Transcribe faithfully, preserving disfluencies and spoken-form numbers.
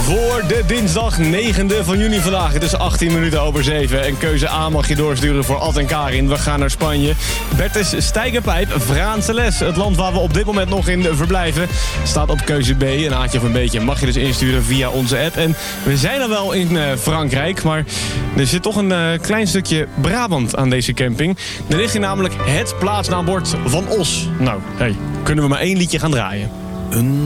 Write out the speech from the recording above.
voor de dinsdag negende van juni vandaag. Het is achttien minuten over zeven. En keuze A mag je doorsturen voor Ad en Karin. We gaan naar Spanje. Bertus Steigerpijp, Vraanse les. Het land waar we op dit moment nog in verblijven. Staat op keuze B. Een haatje of een beetje mag je dus insturen via onze app. En we zijn al wel in uh, Frankrijk. Maar er zit toch een uh, klein stukje Brabant aan deze camping. Er ligt hier namelijk het plaatsnaambord van Os. Nou, hey, kunnen we maar één liedje gaan draaien. Een